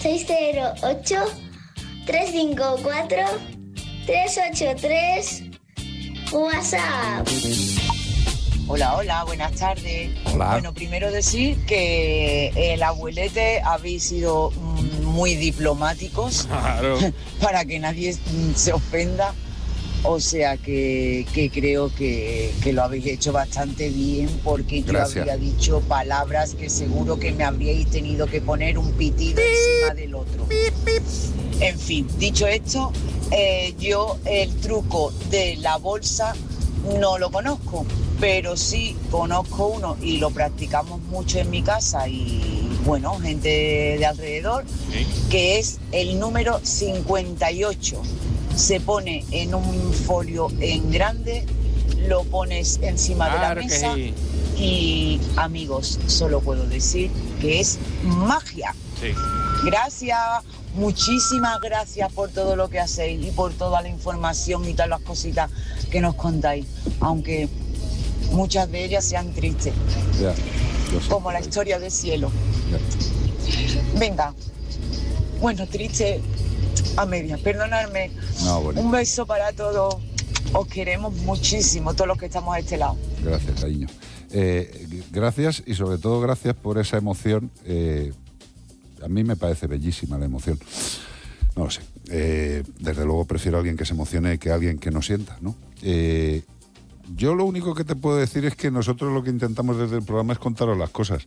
608-354-383 WhatsApp. Hola, buenas tardes. Hola. Bueno, primero decir que el abuelete habéis sido muy diplomáticos. Claro. Para que nadie se ofenda. O sea que creo que lo habéis hecho bastante bien, porque Gracias. yo habría dicho palabras que seguro que me habríais tenido que poner un pitido encima del otro. En fin, dicho esto, yo el truco de la bolsa no lo conozco, pero sí conozco uno y lo practicamos mucho en mi casa y, bueno, gente de alrededor, que es el número 58. Se pone en un folio en grande, lo pones encima de la mesa y, amigos, solo puedo decir que es magia. Sí. Gracias, muchísimas gracias por todo lo que hacéis y por toda la información y todas las cositas que nos contáis, aunque muchas de ellas sean tristes, Ya, lo sé. como la historia del cielo. Ya. Venga, bueno, triste a medias, perdonadme. No, bonito. Un beso para todos, os queremos muchísimo, todos los que estamos a este lado. Gracias, cariño. Gracias y sobre todo gracias por esa emoción. A mí me parece bellísima la emoción. No lo sé. Desde luego prefiero a alguien que se emocione que a alguien que no sienta, ¿no? Yo lo único que te puedo decir es que nosotros lo que intentamos desde el programa es contaros las cosas.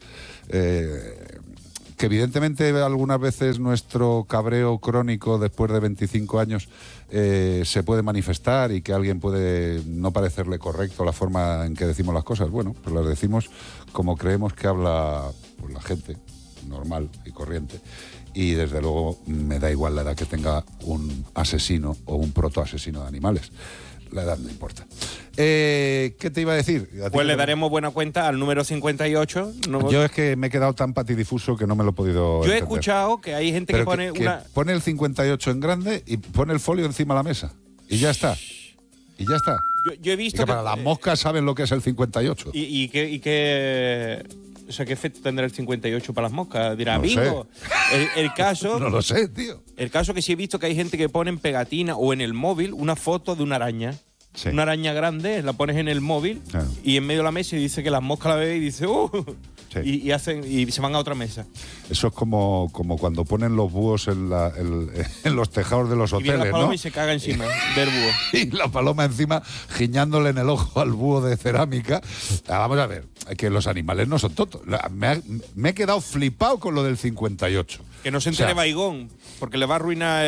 Que evidentemente algunas veces nuestro cabreo crónico después de 25 años se puede manifestar y que a alguien puede no parecerle correcto la forma en que decimos las cosas. Bueno, pues las decimos como creemos que habla pues, la gente normal y corriente. Y desde luego me da igual la edad que tenga un asesino o un protoasesino de animales. La edad no importa. ¿Qué te iba a decir? Pues le daremos buena cuenta al número 58. No, yo es que me he quedado tan patidifuso que no me lo he podido yo he entender. escuchado que hay gente Pero que pone una... pone el 58 en grande y pone el folio encima de la mesa. Y ya está. Y ya está. Yo he Y visto que para las moscas saben lo que es el 58. ¿Y qué... O sea, ¿qué efecto tendrá el 58 para las moscas? Dirá, No bingo. El caso... No lo sé, tío. El caso que sí he visto que hay gente que pone en pegatina o en el móvil una foto de una araña. Sí. Una araña grande, la pones en el móvil y en medio de la mesa y dice que las moscas la ven y dice Sí. y se van a otra mesa. Eso es como cuando ponen los búhos en los tejados de los Y viene hoteles, la paloma ¿no? y se caga encima del búho. Y la paloma encima giñándole en el ojo al búho de cerámica. Vamos a ver, que los animales no son tontos. Me he quedado flipado con lo del 58. Que no se entere Baigón, porque le va a arruinar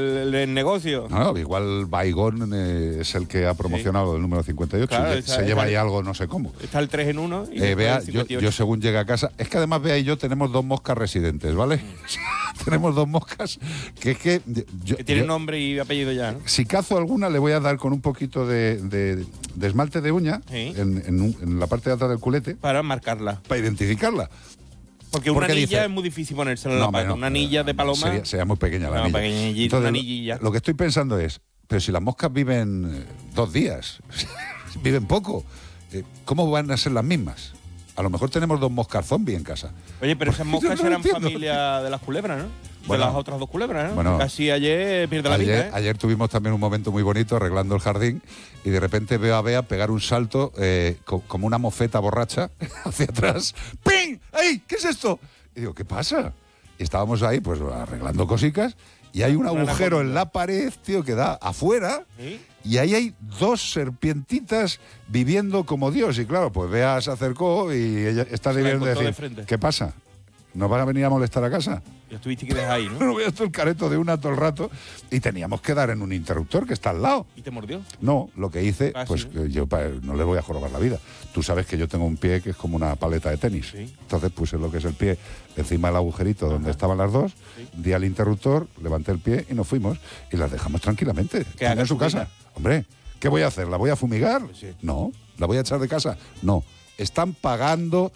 el negocio. No, igual Baigón es el que ha promocionado el número 58. Claro, se lleva ahí algo, no sé cómo. Está el 3 en uno y Bea, el 58. yo según llegue a casa... Es que además Bea y yo tenemos dos moscas residentes, ¿vale? Tenemos dos moscas que es que... que tiene nombre y apellido ya, ¿no? Si cazo alguna le voy a dar con un poquito de esmalte de uña en la parte de atrás del culete. Para marcarla. Para identificarla. Porque una anilla es muy difícil ponérsela en la pata. Una anilla de paloma... Sería muy pequeña la anilla. Pequeñilla, Entonces, una anillilla. lo que estoy pensando es, pero si las moscas viven 2 días, viven poco, ¿cómo van a ser las mismas? A lo mejor tenemos 2 moscas zombie en casa. Oye, pero esas moscas Yo no eran entiendo. familia de las culebras, ¿no? Bueno, de las otras 2 culebras, ¿no? bueno, Casi ayer pierde la vida, ¿eh? Ayer tuvimos también un momento muy bonito arreglando el jardín y de repente veo a Bea pegar un salto como una mofeta borracha hacia atrás. ¡Ping! ¡Ay! ¿Qué es esto? Y digo, ¿qué pasa? Y estábamos ahí pues arreglando cosicas y hay un agujero en la pared, tío, que da afuera. ¿Sí? Y ahí hay 2 serpientitas viviendo como Dios. Y claro, pues Bea se acercó y ella está debiendo encontró decir, de frente. ¿qué pasa? ¿Nos van a venir a molestar a casa? Y os tuviste que dejar ahí, ¿no? No voy a estar el careto de una todo el rato. Y teníamos que dar en un interruptor que está al lado. ¿Y te mordió? No, lo que hice, Ah, pues sí, que yo no le voy a jorobar la vida. Tú sabes que yo tengo un pie que es como una paleta de tenis. Sí. Entonces puse lo que es el pie encima del agujerito donde estaban las 2, di al interruptor, levanté el pie y nos fuimos. Y las dejamos tranquilamente. Están haga en su su casa. vida. Hombre, ¿qué voy a hacer? ¿La voy a fumigar? Pues sí. No. ¿La voy a echar de casa? No. Están pagando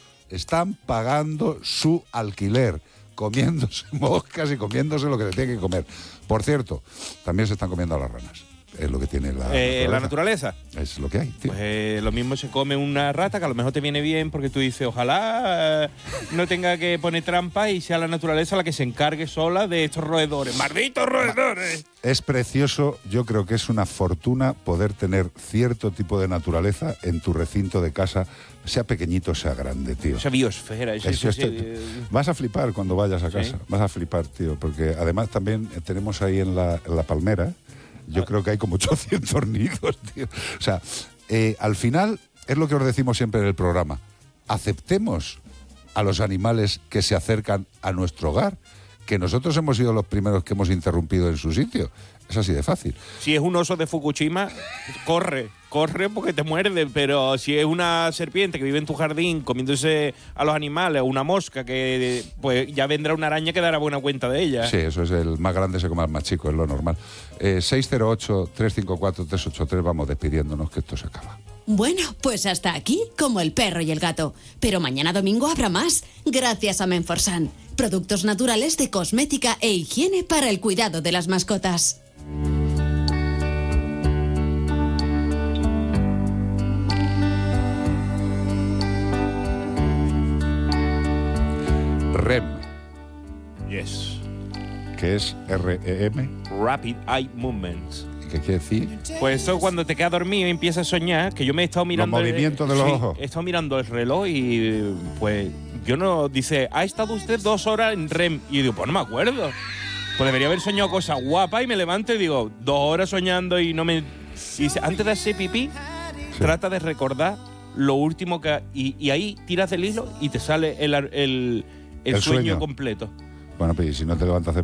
su alquiler, comiéndose moscas y comiéndose lo que se tiene que comer. Por cierto, también se están comiendo a las ranas. Es lo que tiene la naturaleza. Es lo que hay, tío. Pues lo mismo se come una rata, que a lo mejor te viene bien porque tú dices, ojalá no tenga que poner trampa y sea la naturaleza la que se encargue sola de estos roedores. ¡Malditos roedores! Es precioso, yo creo que es una fortuna poder tener cierto tipo de naturaleza en tu recinto de casa, sea pequeñito, sea grande, tío. Esa biosfera. Vas a flipar cuando vayas a casa, ¿sí? Vas a flipar, tío, porque además también tenemos ahí en la palmera, yo creo que hay como 800 nidos, tío. O sea, al final es lo que os decimos siempre en el programa. Aceptemos a los animales que se acercan a nuestro hogar, que nosotros hemos sido los primeros que hemos interrumpido en su sitio. Es así de fácil. Si es un oso de Fukushima, corre porque te muerde, pero si es una serpiente que vive en tu jardín comiéndose a los animales, o una mosca, que pues ya vendrá una araña que dará buena cuenta de ella. Sí, eso es, el más grande se come al más chico, es lo normal. 608-354-383, vamos despidiéndonos, que esto se acaba. Bueno, pues hasta aquí, como el perro y el gato. Pero mañana domingo habrá más, gracias a Menforsan. Productos naturales de cosmética e higiene para el cuidado de las mascotas. REM. Yes. ¿Qué es REM? Rapid Eye Movements. ¿Qué quiere decir? Pues eso cuando te quedas dormido y empiezas a soñar, que yo me he estado mirando... Los movimientos de los ojos. He estado mirando el reloj y pues yo no... Dice, ¿ha estado usted 2 horas en REM? Y yo digo, pues no me acuerdo. Pues debería haber soñado cosas guapas y me levanto y digo, 2 horas soñando y no me... Y dice, antes de hacer pipí, trata de recordar lo último que... Y ahí tiras del hilo y te sale el sueño completo. Bueno, pues si no te levantas a hacer